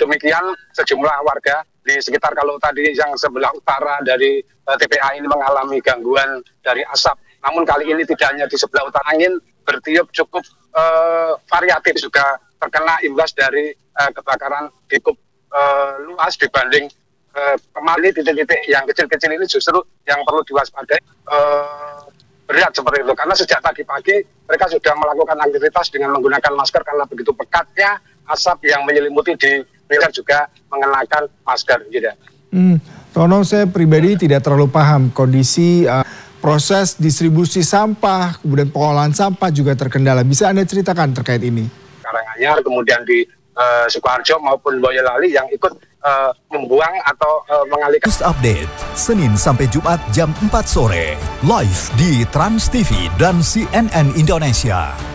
demikian sejumlah warga di sekitar, kalau tadi yang sebelah utara dari TPA ini mengalami gangguan dari asap, namun kali ini tidak hanya di sebelah utara, angin bertiup cukup variatif, juga terkena imbas dari kebakaran cukup luas dibanding kemarin. Titik-titik yang kecil-kecil ini justru yang perlu diwaspadai, berat seperti itu, karena sejak tadi pagi mereka sudah melakukan aktivitas dengan menggunakan masker karena begitu pekatnya asap yang menyelimuti di mereka juga mengenakan masker gitu. Tono, saya pribadi tidak terlalu paham kondisi proses distribusi sampah, kemudian pengolahan sampah juga terkendala. Bisa Anda ceritakan terkait ini? Karanganyar, kemudian di Sukoharjo maupun Boyolali yang ikut membuang atau mengalihkan. News Update, Senin sampai Jumat jam 4 sore, live di Trans TV dan CNN Indonesia.